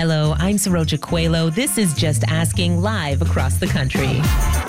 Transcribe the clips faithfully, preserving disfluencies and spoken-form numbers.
Hello, I'm Saroja Coelho. This is Just Asking, live across the country.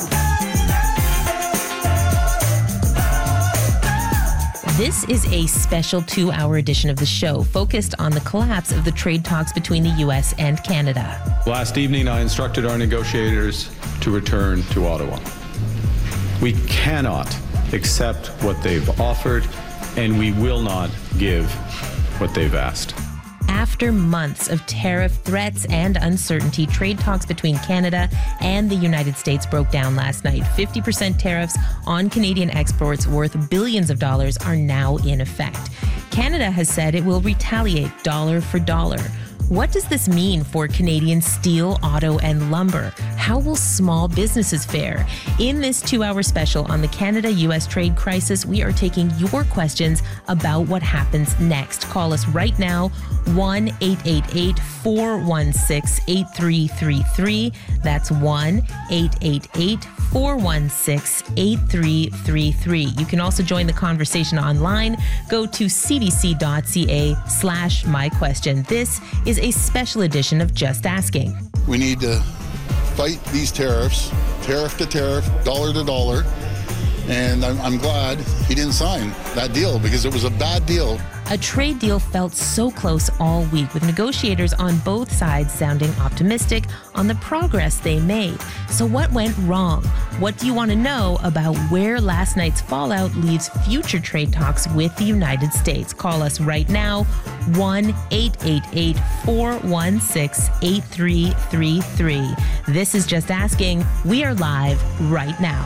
This is a special two-hour edition of the show focused on the collapse of the trade talks between the U S and Canada. Last evening, I instructed our negotiators to return to Ottawa. We cannot accept what they've offered, and we will not give what they've asked. After months of tariff threats and uncertainty, trade talks between Canada and the United States broke down last night. fifty percent tariffs on Canadian exports worth billions of dollars are now in effect. Canada has said it will retaliate dollar for dollar. What does this mean for Canadian steel, auto, and lumber? How will small businesses fare? In this two-hour special on the Canada-U S trade crisis, we are taking your questions about what happens next. Call us right now, one eight eight eight, four one six, eight three three three. That's one eight eight eight, four one six, eight three three three. You can also join the conversation online. Go to cbc.ca slash my question. This is a special edition of Just Asking. We need to fight these tariffs, tariff to tariff, dollar to dollar, and I'm, I'm glad he didn't sign that deal because it was a bad deal. A trade deal felt so close all week, with negotiators on both sides sounding optimistic on the progress they made. So what went wrong? What do you want to know about where last night's fallout leaves future trade talks with the United States? Call us right now, one eight eight eight, four one six, eight three three three. This is Just Asking. We are live right now.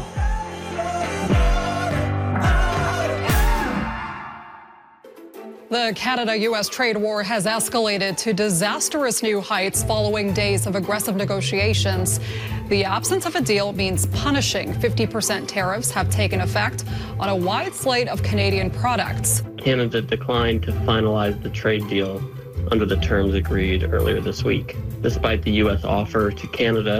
The Canada-U S trade war has escalated to disastrous new heights following days of aggressive negotiations. The absence of a deal means punishing fifty percent tariffs have taken effect on a wide slate of Canadian products. Canada declined to finalize the trade deal under the terms agreed earlier this week. Despite the U S offer to Canada